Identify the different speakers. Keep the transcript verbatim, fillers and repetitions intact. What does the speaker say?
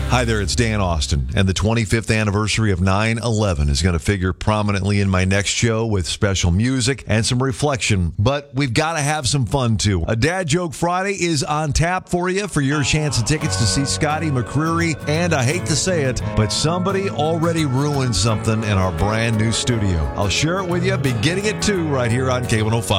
Speaker 1: Hi there, it's Dan Austin, and the twenty-fifth anniversary of nine eleven is going to figure prominently in my next show with special music and some reflection, but we've got to have some fun too. A Dad Joke Friday is on tap for you for your chance of tickets to see Scotty McCreery, and I hate to say it, but somebody already ruined something in our brand new studio. I'll share it with you beginning at two right here on K one oh five.